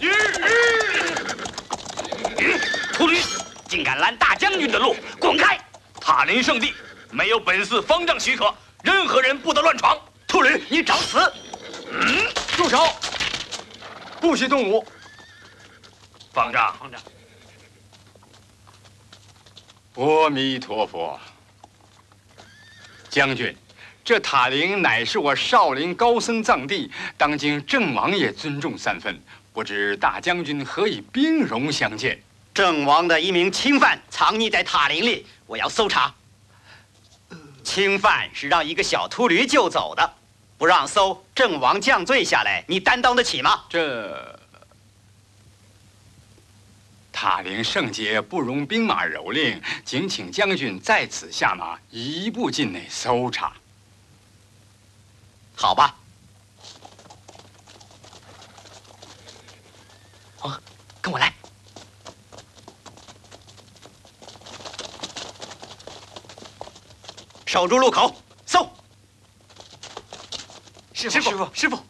秃驴，竟敢拦大将军的路，滚开！ 塔林圣地没有本寺方丈许可，任何人不得乱闯。 秃驴，你找死！ 住手！不许动武！ 方丈， 阿弥陀佛。将军，这塔陵乃是我少林高僧藏地，当今郑王爷尊重3分，不知大将军何以兵戎相见？ 郑王的一名钦犯藏匿在塔林里，我要搜查。钦犯是让一个小秃驴救走的，不让搜，郑王降罪下来，你担当得起吗？ 这塔陵圣洁不容兵马蹂躏，敬请将军在此下马，移步境内搜查。 好吧。跟我来。守住路口，搜。师傅，